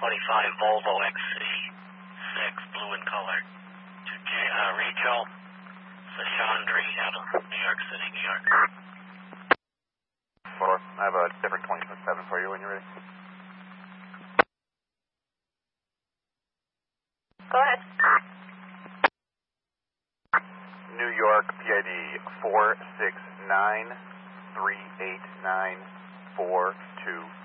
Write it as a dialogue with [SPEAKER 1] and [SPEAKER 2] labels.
[SPEAKER 1] Volvo XC6, blue in color, to Rachel Sashandri out of New York City, New York.
[SPEAKER 2] I have a different 20.7 for you when you're ready.
[SPEAKER 3] Go ahead.
[SPEAKER 2] New York PID 469-389-42.